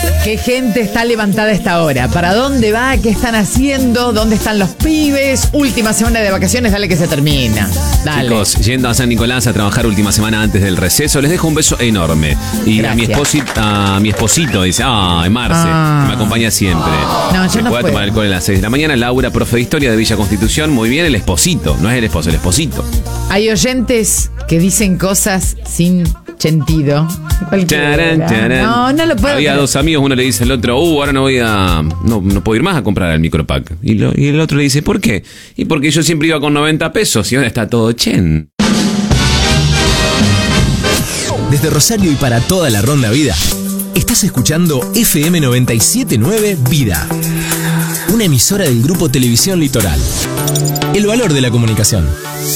¿Qué gente está levantada a esta hora? ¿Para dónde va? ¿Qué están haciendo? ¿Dónde están los pibes? Última semana de vacaciones, dale que se termina. Dale. Chicos, yendo a San Nicolás a trabajar última semana antes del receso, les dejo un beso enorme. Y a mi esposito, dice, Marce, que me acompaña siempre. No, yo no puedo tomar alcohol a las 6 de la mañana. Laura, profe de historia de Villa Constitución. Muy bien, el esposito, no es el esposo, el esposito. Hay oyentes que dicen cosas sin sentido. Charán, charán. No lo puedo. Había dos amigos, uno le dice al otro, ahora no puedo ir más a comprar al micropack. Y el otro le dice, ¿por qué? Y porque yo siempre iba con 90 pesos y ahora está todo chen. Desde Rosario y para toda la Ronda Vida, estás escuchando FM 97.9 Vida, una emisora del Grupo Televisión Litoral. El valor de la comunicación.